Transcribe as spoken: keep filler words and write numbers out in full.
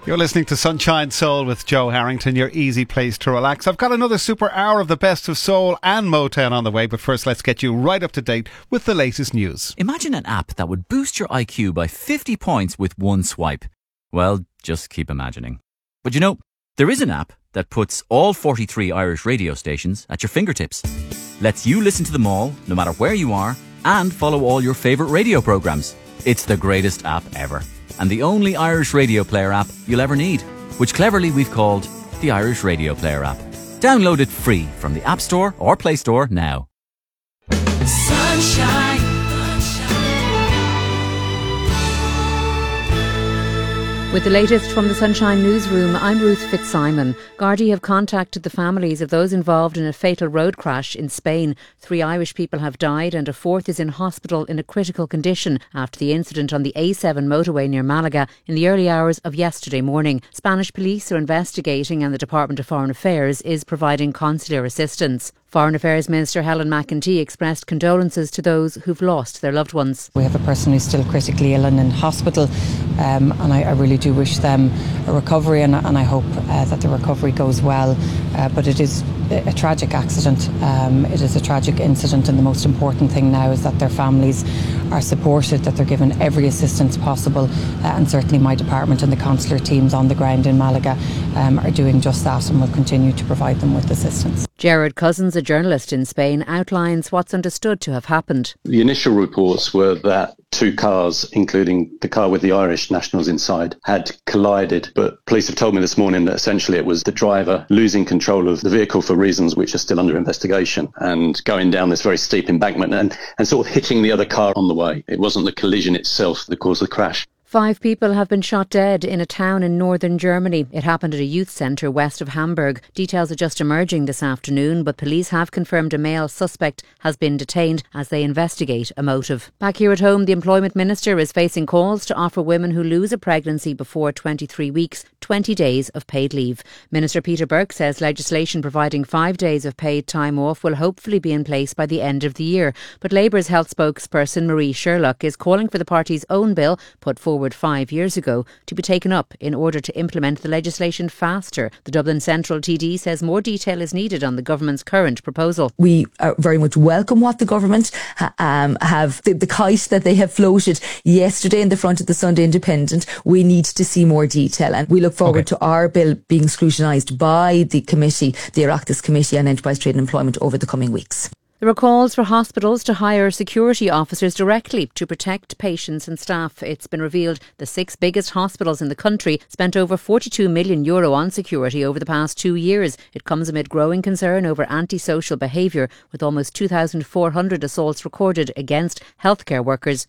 You're listening to Sunshine Soul with Joe Harrington, your easy place to relax. I've got another super hour of the best of soul and Motown on the way, but first let's get you right up to date with the latest news. Imagine an app that would boost your I Q by fifty points with one swipe. Well, just keep imagining. But you know, there is an app that puts all forty-three Irish radio stations at your fingertips. Lets you listen to them all, no matter where you are, and follow all your favourite radio programmes. It's the greatest app ever. And the only Irish radio player app you'll ever need, which cleverly we've called the Irish Radio Player app. Download it free from the App Store or Play Store now. Sunshine. With the latest from the Sunshine Newsroom, I'm Ruth Fitzsimon. Gardaí have contacted the families of those involved in a fatal road crash in Spain. Three Irish people have died and a fourth is in hospital in a critical condition after the incident on the A seven motorway near Malaga in the early hours of yesterday morning. Spanish police are investigating and the Department of Foreign Affairs is providing consular assistance. Foreign Affairs Minister Helen McEntee expressed condolences to those who've lost their loved ones. We have a person who's still critically ill and in hospital, um, and I, I really do wish them a recovery, and, and I hope uh, that the recovery goes well. Uh, but it is a tragic accident. Um, it is a tragic incident, and the most important thing now is that their families are supported, that they're given every assistance possible, uh, and certainly my department and the consular teams on the ground in Malaga um, are doing just that and will continue to provide them with assistance. Gerard Cousins, a journalist in Spain, outlines what's understood to have happened. The initial reports were that two cars, including the car with the Irish nationals inside, had collided. But police have told me this morning that essentially it was the driver losing control of the vehicle for reasons which are still under investigation and going down this very steep embankment and, and sort of hitting the other car on the way. It wasn't the collision itself that caused the crash. Five people have been shot dead in a town in northern Germany. It happened at a youth centre west of Hamburg. Details are just emerging this afternoon, but police have confirmed a male suspect has been detained as they investigate a motive. Back here at home, the Employment Minister is facing calls to offer women who lose a pregnancy before twenty-three weeks twenty days of paid leave. Minister Peter Burke says legislation providing five days of paid time off will hopefully be in place by the end of the year. But Labour's health spokesperson Marie Sherlock is calling for the party's own bill, put forward five years ago, to be taken up in order to implement the legislation faster. The Dublin Central T D says more detail is needed on the government's current proposal. We uh, very much welcome what the government um, have, the, the kite that they have floated yesterday in the front of the Sunday Independent. We need to see more detail, and we look forward okay. to our bill being scrutinised by the committee, the Oireachtas Committee on Enterprise, Trade and Employment, over the coming weeks. There are calls for hospitals to hire security officers directly to protect patients and staff. It's been revealed the six biggest hospitals in the country spent over forty-two million euro on security over the past two years. It comes amid growing concern over antisocial behaviour, with almost two thousand four hundred assaults recorded against healthcare workers